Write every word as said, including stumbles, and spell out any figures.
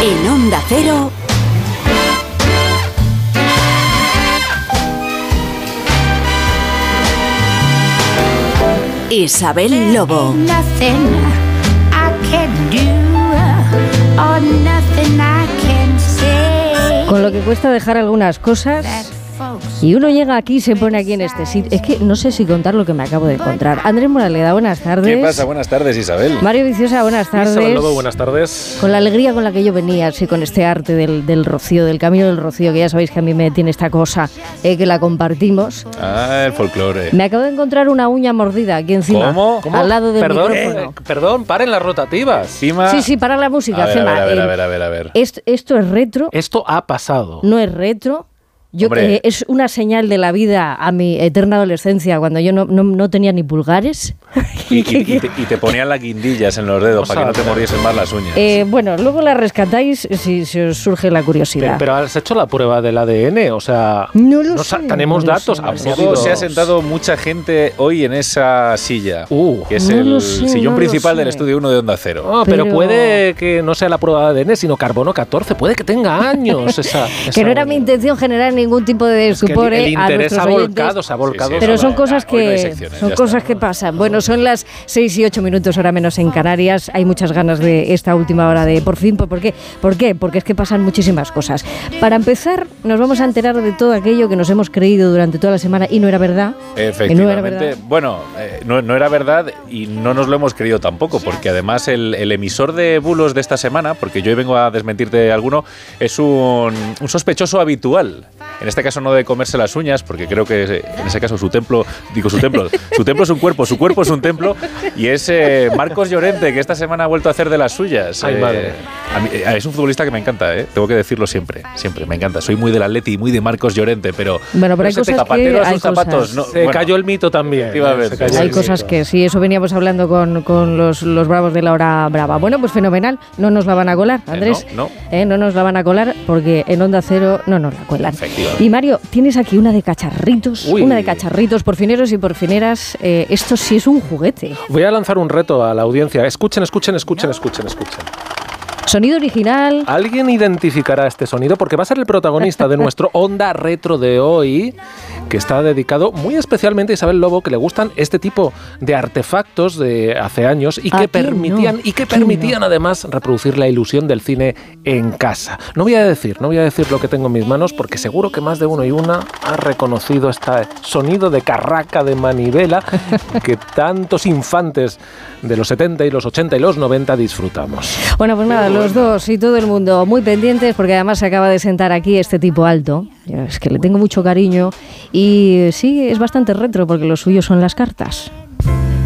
En Onda Cero, Isabel Lobo. Con lo que cuesta dejar algunas cosas, y uno llega aquí y se pone aquí en este sitio. Es que no sé si contar lo que me acabo de encontrar. Andrés Moraleda, buenas tardes. ¿Qué pasa? Buenas tardes, Isabel. Mario Viciosa, buenas tardes. Isabel Lobo, buenas tardes. Con la alegría con la que yo venía, así con este arte del, del rocío, del camino del rocío, que ya sabéis que a mí me tiene esta cosa, eh, que la compartimos. Ah, el folclore. Me acabo de encontrar una uña mordida aquí encima. ¿Cómo? ¿Cómo? Al lado del perdón, micrófono. eh, perdón, paren las rotativas. Encima... Sí, sí, para la música, A ver, Gemma. a ver, a Eh, ver, a ver, a ver. Esto, esto es retro, Esto ha pasado. no es retro. Yo, Hombre. eh, es una señal de la vida a mi eterna adolescencia, cuando yo no, no, no tenía ni pulgares. Y, y- y te, y te ponían las guindillas en los dedos para que no te mordiesen más las uñas. Eh, bueno, luego la rescatáis si, si os surge la curiosidad. Pero, pero has hecho la prueba del A D N, o sea, No lo no sé, sa- tenemos no lo datos. sé, no lo ¿A sé. poco añadidos. se ha sentado mucha gente hoy en esa silla? Uh. que es No el lo sé, sillón no lo principal sé. del estudio uno de Onda Cero. No, pero, Pero- puede que no sea la prueba de A D N, sino carbono catorce. Puede que tenga años esa. Que esa no era mi uña. intención generar ningún tipo de Es que el, estupor el eh, a interés nuestros ha oyentes. volcado, se ha volcado. Sí, sí, Pero eso son no, cosas hoy no hay que secciones, son ya cosas está. que pasan. Bueno, son las seis y ocho minutos, hora menos en Canarias. Hay muchas ganas de esta última hora de por fin. ¿Por qué? ¿Por qué? Porque es que pasan muchísimas cosas. Para empezar, nos vamos a enterar de todo aquello que nos hemos creído durante toda la semana y no era verdad. Efectivamente. Y no era verdad. Bueno, eh, no, no era verdad y no nos lo hemos creído tampoco, porque además el, el emisor de bulos de esta semana, porque yo hoy vengo a desmentirte alguno, es un, un sospechoso habitual. En este caso no de comerse las uñas, porque creo que en ese caso su templo, digo su templo, su templo es un cuerpo, su cuerpo es un templo, y es eh, Marcos Llorente, que esta semana ha vuelto a hacer de las suyas. Ay, Eh, madre. a mí, eh, es un futbolista que me encanta, eh, tengo que decirlo siempre, siempre, me encanta. Soy muy del Atleti y muy de Marcos Llorente, pero, Bueno, pero hay ese cosas tecapatero que a hay sus zapatos, cosas. no, Se bueno. cayó el mito también. Efectivamente. Se cayó Hay el cosas mito. que sí, eso veníamos hablando con, con los, los bravos de la hora brava. Bueno, pues fenomenal, no nos la van a colar, Andrés. no, no. Eh, no nos la van a colar porque en Onda Cero no nos la cuelan. Efectivamente. Y Mario, tienes aquí una de cacharritos, Uy. una de cacharritos, porfineros y porfineras. Eh, esto sí es un juguete. Voy a lanzar un reto a la audiencia. Escuchen, escuchen, escuchen, escuchen, escuchen. Sonido original. ¿Alguien identificará este sonido? Porque va a ser el protagonista de nuestro Onda Retro de hoy, que está dedicado muy especialmente a Isabel Lobo, que le gustan este tipo de artefactos de hace años y ¿A que quién permitían, no? y que ¿Quién permitían no? además reproducir la ilusión del cine en casa. No voy a decir, no voy a decir lo que tengo en mis manos, porque seguro que más de uno y una ha reconocido este sonido de carraca de manivela que tantos infantes de los setenta y los ochenta y los noventa disfrutamos. Bueno, pues nada, los dos y todo el mundo muy pendientes porque además se acaba de sentar aquí este tipo alto. Yo es que le tengo mucho cariño y sí, es bastante retro porque lo suyo son las cartas.